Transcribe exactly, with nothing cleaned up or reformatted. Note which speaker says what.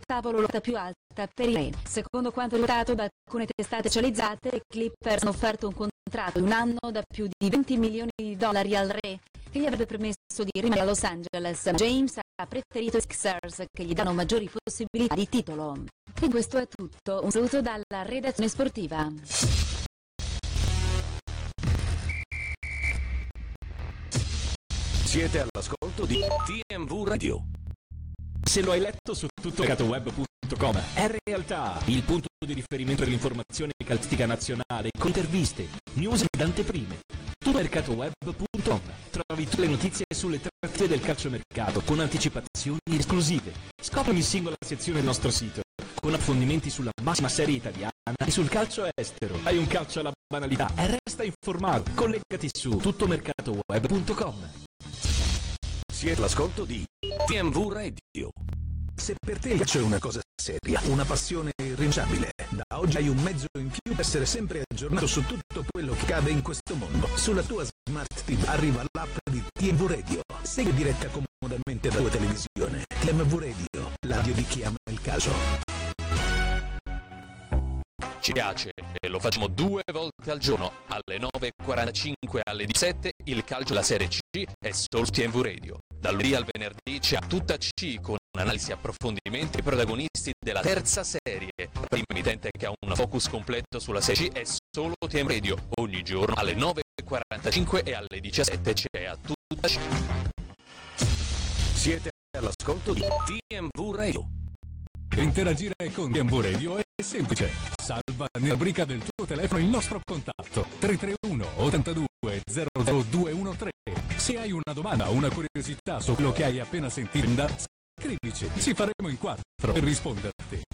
Speaker 1: l'ottavo ruota più alta per i re. Secondo quanto riportato da alcune testate specializzate, i Clippers hanno offerto un contratto di un anno da più di venti milioni di dollari al re, che gli avrebbe permesso di rimanere a Los Angeles. James ha preferito i Sixers, che gli danno maggiori possibilità di titolo. E questo è tutto. Un saluto dalla redazione sportiva.
Speaker 2: Siete all'ascolto di T M V Radio.
Speaker 3: Se lo hai letto su tuttomercatoweb punto com, è realtà il punto di riferimento dell'informazione calcistica nazionale, con interviste, news ed anteprime. tuttomercatoweb punto com. Trovi tutte le notizie sulle trattative del calciomercato con anticipazioni esclusive. Scopri ogni singola sezione del nostro sito con approfondimenti sulla massima serie italiana e sul calcio estero. Hai un calcio alla banalità e resta informato. Collegati su tuttomercatoweb punto com.
Speaker 2: Siete all'ascolto di T M V Radio.
Speaker 4: Se per te il calcio è una cosa seria, una passione irrinunciabile, da oggi hai un mezzo in più per essere sempre aggiornato su tutto quello che cade in questo mondo. Sulla tua Smart T V arriva l'app di T M V Radio. Segui diretta comodamente dalla tua televisione. T M V Radio, la radio di chi ama il calcio.
Speaker 5: Ci piace e lo facciamo due volte al giorno, alle nove e quarantacinque e alle diciassette. Il calcio della Serie C è solo su T M V Radio. Dal lunedì al venerdì c'è tutta C con analisi e approfondimenti e protagonisti della terza serie. La prima emittente che ha un focus completo sulla Serie C è solo T M V Radio. Ogni giorno alle nove e quarantacinque e alle diciassette c'è a tutta C.
Speaker 2: Siete all'ascolto di T M V Radio.
Speaker 6: Interagire con T M V Radio è semplice. Salva nella rubrica del tuo telefono il nostro contatto tre tre uno ottantadue zero zero due uno tre. Se hai una domanda o una curiosità su quello che hai appena sentito, scrivici, ci faremo in quattro per risponderti.